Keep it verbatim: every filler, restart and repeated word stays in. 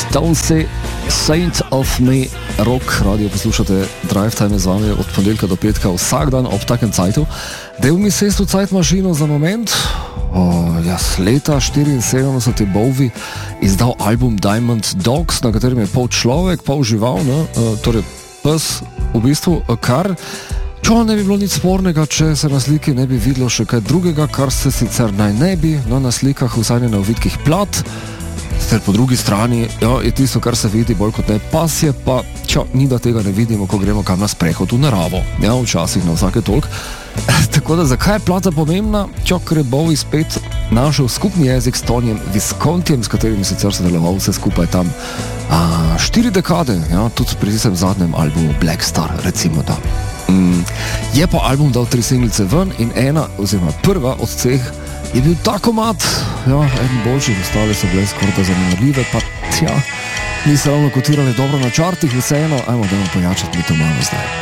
Don't say Saint of Me, rock radio poslušate, Drive Time je z vami od ponedeljka do petka vsak dan ob takem cajtu. Del mi sestu cajt mašino za moment. O, jaz leta štiriinsedemdeset je Bowie izdal album Diamond Dogs, na katerem je pol človek, pol žival, ne? E, torej pes v bistvu, kar čo ne bi bilo nič spornega, če se na sliki ne bi videlo še kaj drugega, kar se sicer naj ne bi, no, na slikah vsaj ne na ovitkih plat. Ter po drugi strani jo, je tisto, kar se vidi bolj kot ne pasje, pa čo, ni da tega ne vidimo, ko gremo kam na sprehod v naravo. Ja, včasih na vsake tolk. Tako da zakaj je plata pomembna? Čo, ker je Bowie spet našel skupni jezik s Tonyjem Viscontijem, s katerim je sicer sodeloval vse skupaj tam a, štiri dekade, ja, tudi pri tistem zadnjem albumu Black Star, recimo da. Mm, je pa album dal tri singlice ven in ena, oziroma prva od vseh je bil ta komad, ja, eden boljših, ostale so bile skoraj zanemarljive, pa tja, niso ravno kotirali dobro na čartih, vseeno, ajmo, dajmo pojačati mi to malo zdaj.